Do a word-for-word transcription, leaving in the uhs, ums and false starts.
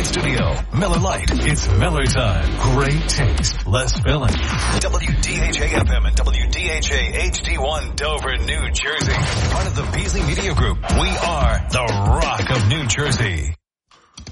Lite Studio. Miller Lite. It's Miller time. Great taste. Less filling. W D H A F M and W D H A H D one Dover, New Jersey. Part of the Beasley Media Group. We are the Rock of New Jersey.